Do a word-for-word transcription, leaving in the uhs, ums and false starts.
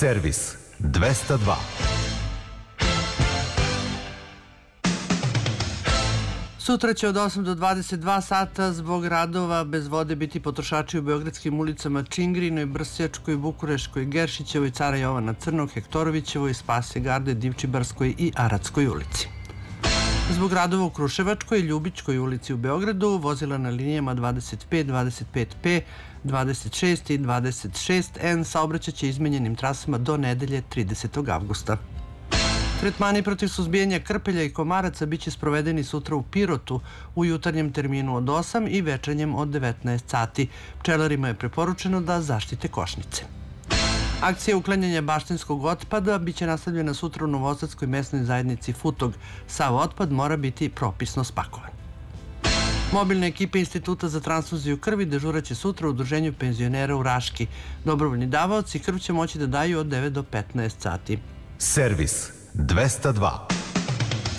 Servis dvesta dva. Sutra će od osam do dvadeset dva sata zbog radova bez vode biti potrošači u beogradskim ulicama Čingrinoj, Brsjačkoj, Bukureškoj, Geršićevoj, Cara Jovana Crnog, Hektorovićevoj, Spasje Garde, Divčibarskoj i Aradskoj ulici. Zbog radova u Kruševačkoj i Ljubičkoj ulici u Beogradu vozila na linijama dvadeset pet, dvadeset pet P, dvadeset šest i dvadeset šest N saobraćaće izmenjenim trasama do nedelje tridesetog avgusta. Tretmani protiv suzbijanja krpelja i komaraca biće sprovedeni sutra u Pirotu u jutarnjem terminu od osam i večernjem od devetnaest sati. Pčelarima je preporučeno da zaštite košnice. Akcija uklanjanja baštinskog otpada biće nastavljena sutra u Novosadskoj mesnoj zajednici Futog. Sav otpad mora biti propisno spakovan. Mobilne ekipe Instituta za transfuziju krvi dežuraće sutra u Udruženju penzionera u Raški. Dobrovoljni davaoci krv će moći da daju od devet do petnaest sati. Servis dvesta dva.